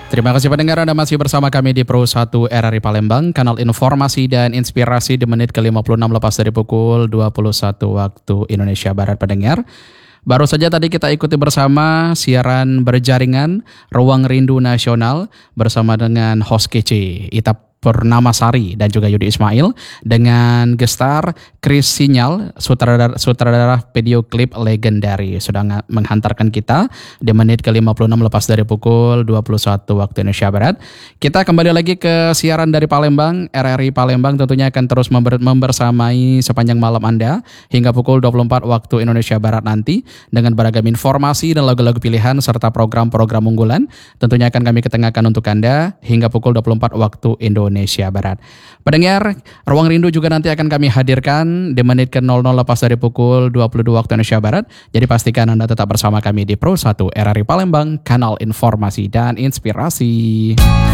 Terima kasih pendengar, Anda masih bersama kami di Pro 1 RRI Palembang, kanal informasi dan inspirasi di menit ke-56 lepas dari pukul 21 waktu Indonesia Barat pendengar. Baru saja tadi kita ikuti bersama siaran berjaringan Ruang Rindu Nasional bersama dengan host kece Ita Purnamasari dan juga Yudi Ismail dengan gestar Chris Sinyal, sutradara video klip legendaris sudah menghantarkan kita di menit ke-56 lepas dari pukul 21 waktu Indonesia Barat. Kita kembali lagi ke siaran dari Palembang, RRI Palembang tentunya akan terus membersamai sepanjang malam Anda hingga pukul 24 waktu Indonesia Barat nanti dengan beragam informasi dan lagu-lagu pilihan serta program-program unggulan tentunya akan kami ketengahkan untuk Anda hingga pukul 24 waktu Indonesia Barat. Pendengar, Ruang Rindu juga nanti akan kami hadirkan di menit ke-00 lepas dari pukul 22 waktu Indonesia Barat. Jadi pastikan Anda tetap bersama kami di Pro 1 RRI Palembang, kanal informasi dan inspirasi.